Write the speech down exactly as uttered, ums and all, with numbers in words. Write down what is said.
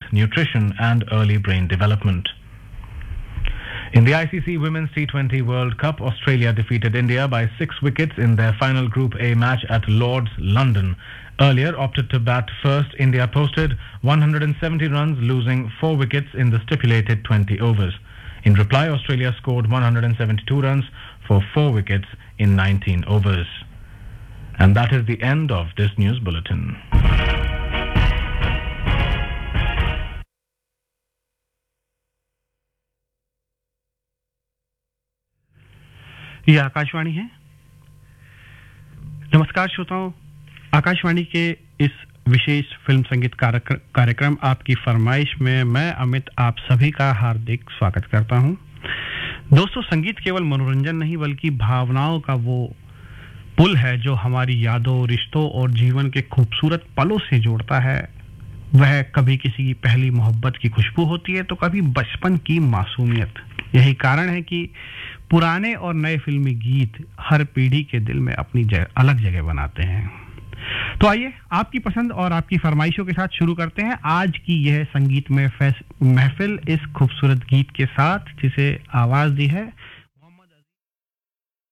nutrition and early brain development. In the I C C Women's T twenty World Cup, Australia defeated India by six wickets in their final Group A match at Lord's, London. Earlier opted to bat first, India posted one hundred seventy runs, losing four wickets in the stipulated twenty overs. In reply, Australia scored one hundred seventy-two runs for four wickets in nineteen overs. And that is the end of this news bulletin. यह आकाशवाणी है। नमस्कार श्रोताओं, आकाशवाणी के इस विशेष film संगीत कार्यक्रम आपकी फरमाइश में मैं अमित आप सभी का हार्दिक स्वागत करता हूं। दोस्तों, संगीत केवल मनोरंजन नहीं बल्कि भावनाओं का वो पुल है जो हमारी यादों, रिश्तों और जीवन के खूबसूरत पलों से जोड़ता है। वह कभी किसी की पहली मोहब्बत की खुशबू होती है तो कभी बचपन की मासूमियत। यही कारण है कि पुराने और नए फिल्मी गीत हर पीढ़ी के दिल में अपनी जगह, अलग जगह बनाते हैं। तो आइए आपकी पसंद और आपकी फरमाइशों के साथ शुरू करते हैं आज की यह संगीत में महफिल इस खूबसूरत गीत के साथ, जिसे आवाज दी है